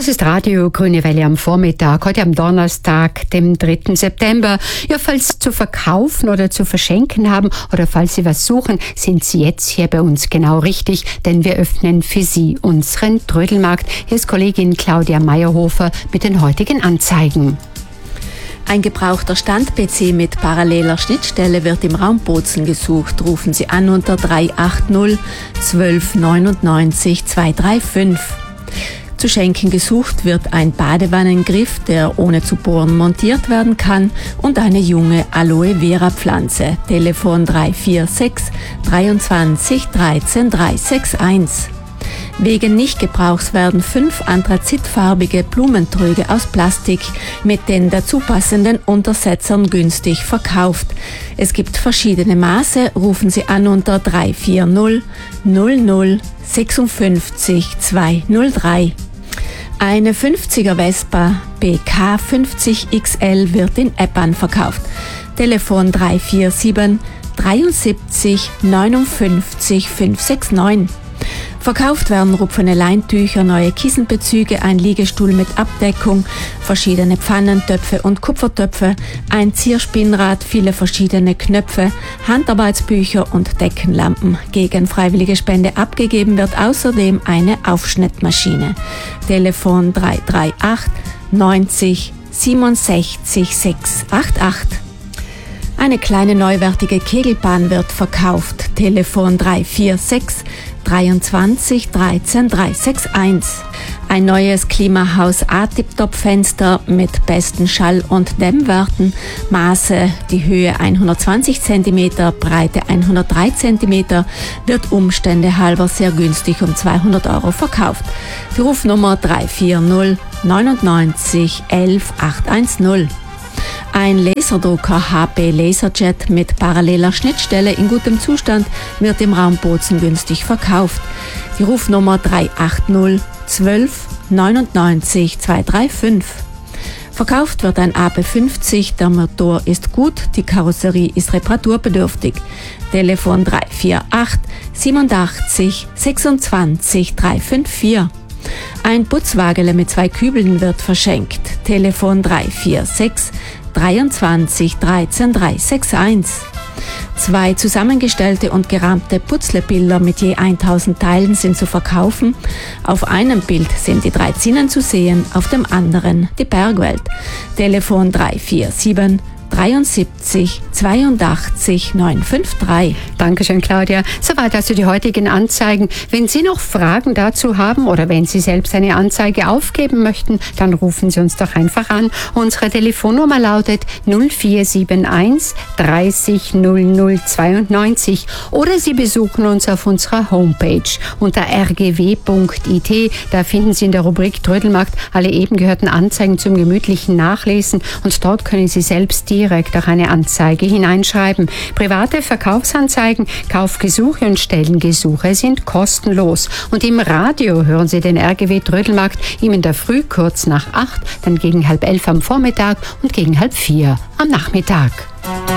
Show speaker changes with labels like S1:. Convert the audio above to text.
S1: ist Radio Grüne Welle am Vormittag, heute am Donnerstag, dem 3. September. Ja, falls Sie zu verkaufen oder zu verschenken haben oder falls Sie was suchen, sind Sie jetzt hier bei uns genau richtig, denn wir öffnen für Sie unseren Trödelmarkt. Hier ist Kollegin Claudia Meyerhofer mit den heutigen Anzeigen.
S2: Ein gebrauchter Stand-PC mit paralleler Schnittstelle wird im Raum Bozen gesucht. Rufen Sie an unter 380 12 99 235. Zu schenken gesucht wird ein Badewannengriff, der ohne zu bohren montiert werden kann, und eine junge Aloe Vera Pflanze. Telefon 346 23 13 361. Wegen Nichtgebrauchs werden 5 anthrazitfarbige Blumentröge aus Plastik mit den dazu passenden Untersetzern günstig verkauft. Es gibt verschiedene Maße. Rufen Sie an unter 340 00 56 203. Eine 50er Vespa BK 50 XL wird in Eppan verkauft. Telefon 347 73 59 569. Verkauft werden rupfene Leintücher, neue Kissenbezüge, ein Liegestuhl mit Abdeckung, verschiedene Pfannen, Töpfe und Kupfertöpfe, ein Zierspinnrad, viele verschiedene Knöpfe, Handarbeitsbücher und Deckenlampen. Gegen freiwillige Spende abgegeben wird außerdem eine Aufschnittmaschine. Telefon 338 90 67 688. Eine kleine neuwertige Kegelbahn wird verkauft. Telefon 346 23 13 361. Ein neues Klimahaus A-Tip-Top-Fenster mit besten Schall- und Dämmwerten. Maße, die Höhe 120 cm, Breite 103 cm, wird Umstände halber sehr günstig um 200 € verkauft. Die Rufnummer 340 99 11 810. Ein Laserdrucker HP Laserjet mit paralleler Schnittstelle in gutem Zustand wird im Raum Bozen günstig verkauft. Die Rufnummer 380 12 99 235. Verkauft wird ein AP50, der Motor ist gut, die Karosserie ist reparaturbedürftig. Telefon 348 87 26 354. Ein Putzwagele mit 2 Kübeln wird verschenkt. Telefon 346 23 13 361. 2 zusammengestellte und gerahmte Putzlebilder mit je 1000 Teilen sind zu verkaufen. Auf einem Bild sind die 3 Zinnen zu sehen, auf dem anderen die Bergwelt. Telefon 347 73 82 953.
S1: Dankeschön, Claudia. Soweit also die heutigen Anzeigen. Wenn Sie noch Fragen dazu haben oder wenn Sie selbst eine Anzeige aufgeben möchten, dann rufen Sie uns doch einfach an. Unsere Telefonnummer lautet 0471 30 00 92 oder Sie besuchen uns auf unserer Homepage unter rgw.it. Da finden Sie in der Rubrik Trödelmarkt alle eben gehörten Anzeigen zum gemütlichen Nachlesen und dort können Sie selbst direkt auch eine Anzeige hineinschreiben. Private Verkaufsanzeigen, Kaufgesuche und Stellengesuche sind kostenlos. Und im Radio hören Sie den RGW Trödelmarkt immer in der Früh kurz nach 8, dann gegen 10:30 am Vormittag und gegen 3:30 am Nachmittag.